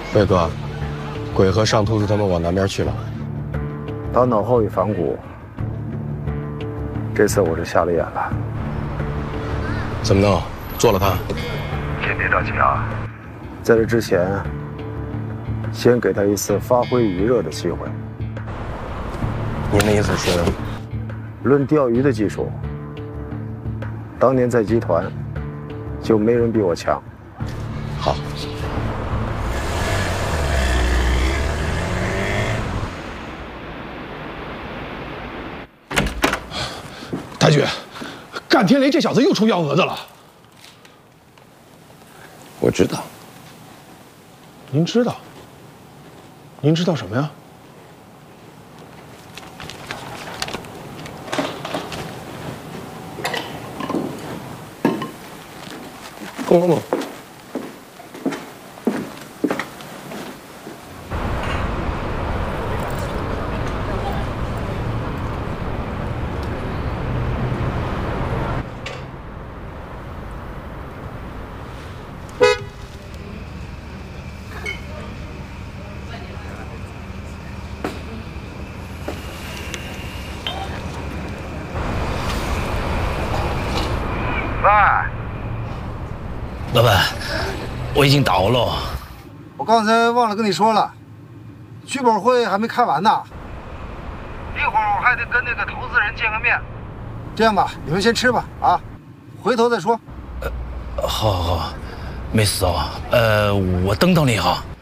魏哥，鬼和上秃子他们往南边去了。 他脑后有反骨，这次我是瞎了眼了。 怎么弄？做了他？ 先别着急啊，在这之前，先给他一次发挥余热的机会。 您的意思是？ 论钓鱼的技术，当年在集团就没人比我强。 好。 太君，干天雷这小子又出幺蛾子了。 我知道。 您知道？您知道什么呀？ 公公。 老板，我已经到了。 我刚才忘了跟你说了，剧本会还没开完呢，一会儿我还得跟那个投资人见个面。这样吧，你们先吃吧，啊，回头再说。 好，没事哦。我等到你哈。